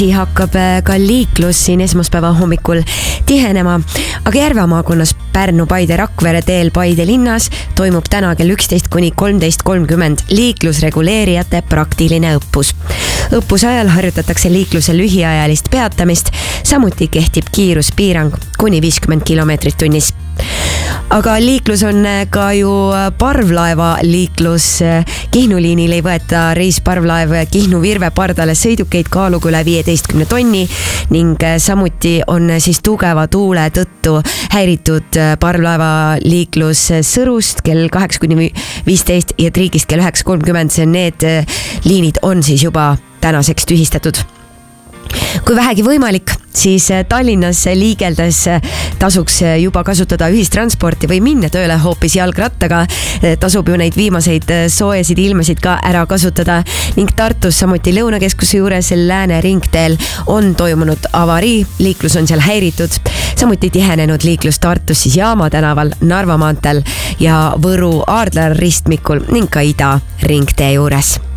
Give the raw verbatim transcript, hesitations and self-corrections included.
hakkab ka liiklus siin esmaspäeva hommikul tihenema, aga Järva maakonnas Pärnu, Paide, Rakvere teel Paide linnas toimub täna kell üksteist kuni kolmteist kolmkümmend liiklusreguleerijate praktiline õppus. Õppuse ajal harjutatakse liikluse lühiajalist peatamist, samuti kehtib kiiruspiirang kuni viiskümmend kilomeetrit tunnis. Aga liiklus on ka ju parvlaeva liiklus. Kihnu liinil ei võeta reisparvlaev Kihnu Virve pardale sõidukeid kaaluga üle viieteistkümne tonni ning samuti on siis tugeva tuule tõttu häiritud parvlaeva liiklus Sõrust kell kaheksa kuni viisteist ja Triigist kell üheksa kolmkümmend. Need liinid on siis juba tänaseks tühistatud. Kui vähegi võimalik, siis Tallinnas liigeldes tasuks juba kasutada ühistransporti või minna tööle hoopis jalgrattaga. Tasub ju neid viimaseid soojasid ilmasid ka ära kasutada ning Tartus samuti Lõunakeskuse juures Lääne ringteel on toimunud avarii, liiklus on seal häiritud. Samuti tihenenud liiklus Tartus siis Jaama tänaval, Narva maanteel ja Võru Aardla ristmikul ning ka Ida ringtee juures.